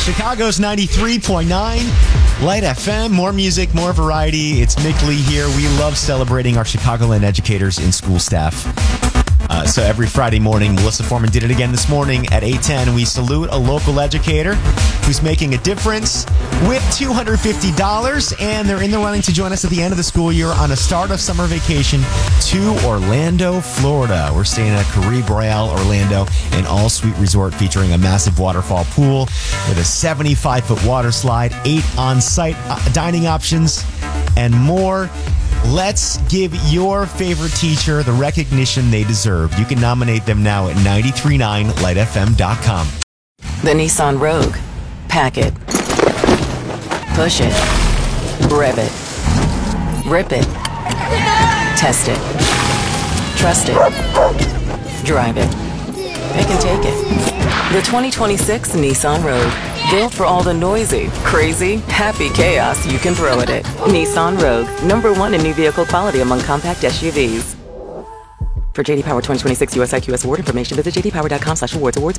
Chicago's 93.9 Light FM. More music, more variety. It's Mick Lee here. We love celebrating our Chicagoland educators and school staff. So every Friday morning, Melissa Foreman did it again this morning at 8:10. We salute a local educator who's making a difference with $250, and they're in the running to join us at the end of the school year on a start of summer vacation to Orlando, Florida. We're staying at Caribe Royale Orlando, an all-suite resort featuring a massive waterfall pool with a 75-foot water slide, 8 on-site dining options, and more. Let's give your favorite teacher the recognition they deserve. You can nominate them now at 939lightfm.com. The Nissan Rogue. Pack it. Push it. Rev it. Rip it. Test it. Trust it. Drive it. They can take it. The 2026 Nissan Rogue. Built for all the noisy, crazy, happy chaos you can throw at it. Nissan Rogue. #1 in new vehicle quality among compact SUVs. For JD Power 2026 USIQS award information, visit jdpower.com/awards. Awards